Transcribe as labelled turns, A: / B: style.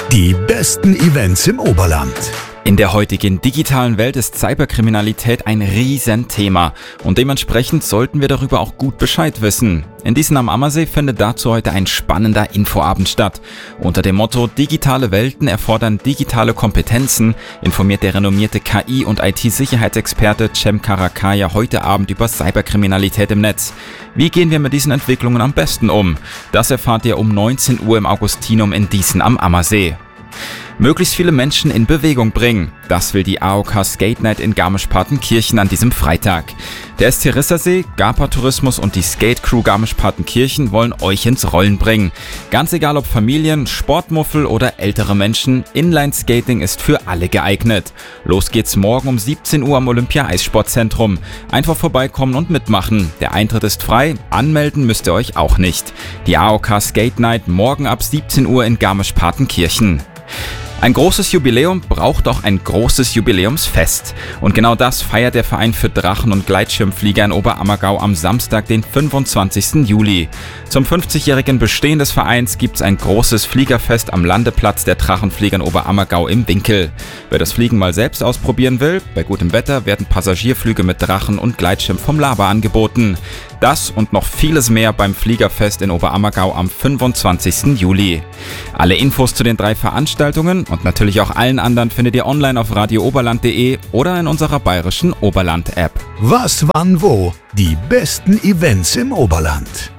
A: Die besten Events im Oberland.
B: In der heutigen digitalen Welt ist Cyberkriminalität ein Riesenthema und dementsprechend sollten wir darüber auch gut Bescheid wissen. In Diesen am Ammersee findet dazu heute ein spannender Infoabend statt. Unter dem Motto Digitale Welten erfordern digitale Kompetenzen informiert der renommierte KI- und IT-Sicherheitsexperte Cem Karakaya heute Abend über Cyberkriminalität im Netz. Wie gehen wir mit diesen Entwicklungen am besten um? Das erfahrt ihr um 19 Uhr im Augustinum in Diesen am Ammersee. Möglichst viele Menschen in Bewegung bringen. Das will die AOK Skate Night in Garmisch-Partenkirchen an diesem Freitag. Der ST Rissersee, Garpa Tourismus und die Skate Crew Garmisch-Partenkirchen wollen euch ins Rollen bringen. Ganz egal ob Familien, Sportmuffel oder ältere Menschen, Inline-Skating ist für alle geeignet. Los geht's morgen um 17 Uhr am Olympia-Eissportzentrum. Einfach vorbeikommen und mitmachen. Der Eintritt ist frei, anmelden müsst ihr euch auch nicht. Die AOK Skate Night morgen ab 17 Uhr in Garmisch-Partenkirchen. Ein großes Jubiläum braucht auch ein großes Jubiläumsfest. Und genau das feiert der Verein für Drachen- und Gleitschirmflieger in Oberammergau am Samstag, den 25. Juli. Zum 50-jährigen Bestehen des Vereins gibt's ein großes Fliegerfest am Landeplatz der Drachenflieger in Oberammergau im Winkel. Wer das Fliegen mal selbst ausprobieren will, bei gutem Wetter werden Passagierflüge mit Drachen und Gleitschirm vom Laber angeboten. Das und noch vieles mehr beim Fliegerfest in Oberammergau am 25. Juli. Alle Infos zu den 3 Veranstaltungen und natürlich auch allen anderen findet ihr online auf radiooberland.de oder in unserer bayerischen Oberland-App.
A: Was, wann, wo? Die besten Events im Oberland.